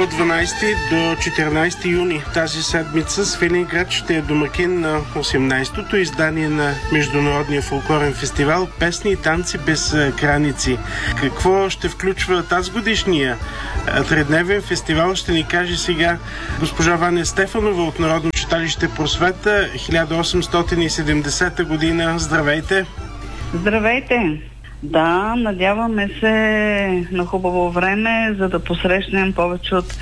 От 12 до 14 юни тази седмица Свиленград ще е домакин на 18-то издание на Международния фолклорен фестивал "Песни и танци без граници". Какво ще включва тази годишния тридневен фестивал, ще ни каже сега госпожа Ваня Стефанова от Народно читалище "Просвета", 1870 година. Здравейте! Здравейте! Да, надяваме се на хубаво време, за да посрещнем повече от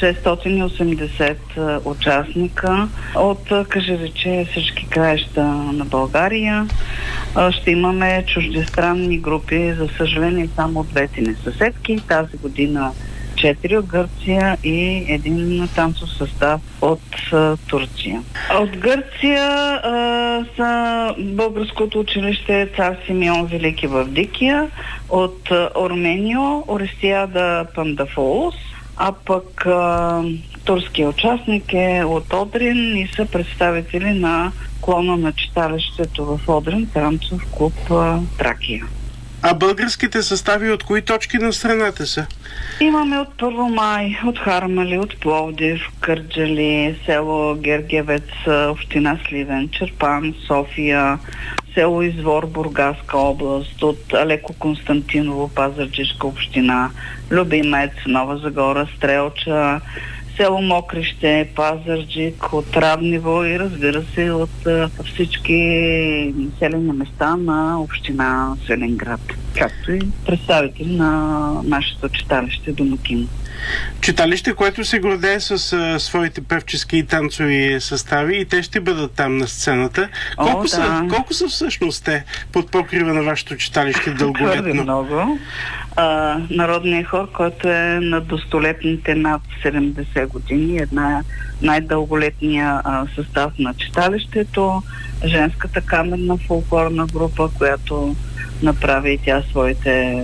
680 участника от, кажи рече, всички краища на България. Ще имаме чуждестранни групи, за съжаление само двете ни съседки. Тази година 4 от Гърция и един танцов състав от Турция. От Гърция са Българското училище "Цар Симеон Велики" в Дикия, от Орменио Орестиада Пандафоус, а пък турския участник е от Одрин и са представители на клона на читалището в Одрин, танцов клуб "Тракия". А българските състави от кои точки на страната са? Имаме от Първомай, от Хармали, от Пловдив, Кърджали, село Гергевец, община Сливен, Чирпан, София, село Извор, Бургаска област, от Алеко Константиново, Пазарджишка община, Любимец, Нова Загора, Стрелча, село Мокрище, Пазарджик, от Радниво и разбира се от всички населени места на община Свиленград, както и представители на нашето читалище домакин. Читалище, което се гордее с своите певчески и танцови състави, и те ще бъдат там на сцената. Колко са всъщност те под покрива на вашето читалище дълголетно? Твърде много. Народният хор, който е на достолетните над 70 години, най-дълголетния състав на читалището, женската камерна фолклорна група, която направи тя своите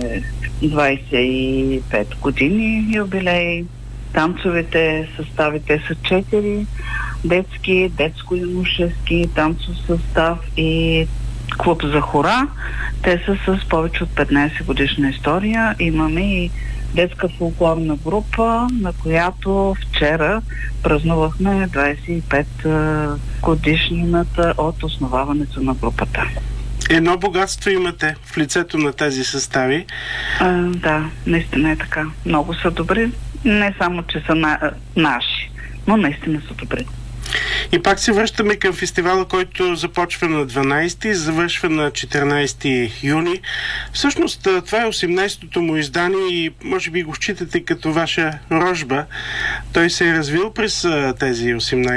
25 години юбилей. Танцовите съставите са 4: детски, детско-юношески, танцов състав и клуб за хора. Те са с повече от 15 годишна история. Имаме и детска фолклорна група, на която вчера празнувахме 25 годишнината от основаването на групата. Едно богатство имате в лицето на тези състави. Да, наистина е така. Много са добри. Не само, че са наши, но наистина са добри. И пак се връщаме към фестивала, който започва на 12 и завършва на 14 юни. Всъщност това е 18-то му издание и може би го считате като ваша рожба. Той се е развил през тези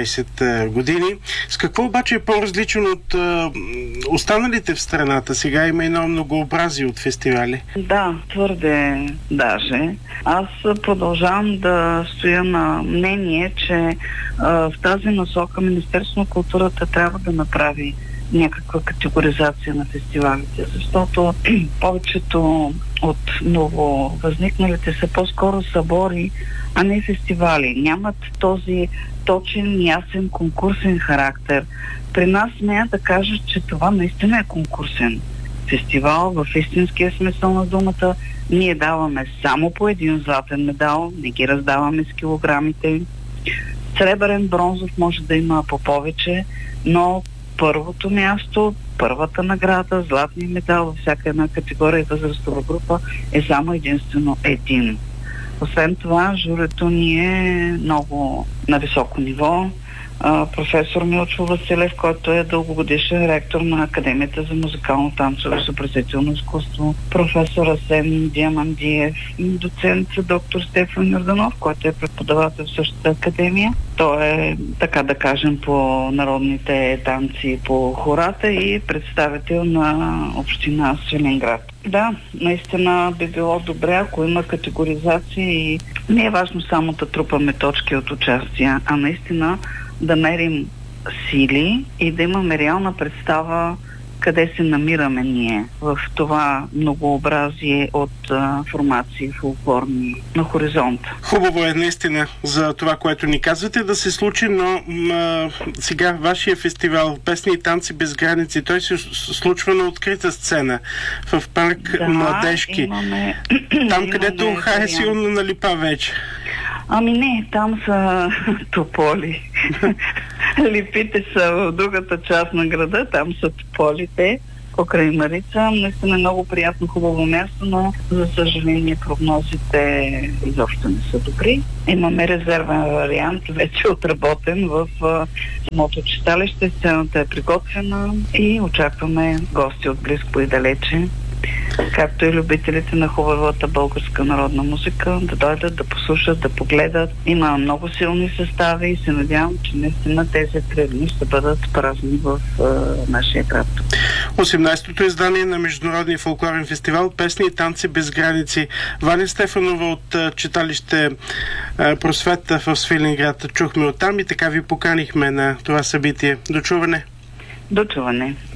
18 години. С какво обаче е по-различен от останалите в страната? Сега има едно многообразие от фестивали. Да, твърде даже. Аз продължавам да стоя на мнение, че в тази насока Министерството на културата трябва да направи някаква категоризация на фестивалите, защото повечето от ново възникналите са по-скоро събори, а не фестивали. Нямат този точен, ясен, конкурсен характер. При нас смея да кажа, че това наистина е конкурсен фестивал в истинския смисъл на думата. Ние даваме само по един златен медал, не ги раздаваме с килограмите. Сребърен, бронзов може да има по повече, но първото място, първата награда, златния медал във всяка една категория и възрастова група е само единствено един. Освен това, журито ни е много на високо ниво. Професор Милчо Василев, който е дългогодишен ректор на Академията за музикално танцово и изобразително изкуство, професор Асен Диамандиев, доцент доктор Стефан Йорданов, който е преподавател в същата академия. Той е, така да кажем, по народните танци, по хората и представител на община Свиленград. Да, наистина би било добре, ако има категоризация и не е важно само да трупаме точки от участия, а наистина да мерим сили и да имаме реална представа къде се намираме ние в това многообразие от формации фолклорни на хоризонта. Хубаво е наистина за това, което ни казвате, да се случи, но сега вашия фестивал "Песни и танци без граници", той се случва на открита сцена в парк Младежки. Имаме, там, където хай силно налипа вече. Ами не, там са тополи. Липите са в другата част на града, там са тополите покрай Марица. Наистина много приятно, хубаво място, но за съжаление прогнозите изобщо не са добри. Имаме резервен вариант, вече отработен в самото читалище. Сцената е приготвена и очакваме гости от близко и далече, както и любителите на хубавата българска народна музика да дойдат, да послушат, да погледат. Има много силни състави и се надявам, че наистина тези 3 дни ще бъдат празни в нашия град. 18-то издание на Международния фолклорен фестивал Песни и танци без граници. Ваня Стефанова от читалище Просвета в Свиленград чухме оттам и така ви поканихме на това събитие. До чуване! До чуване!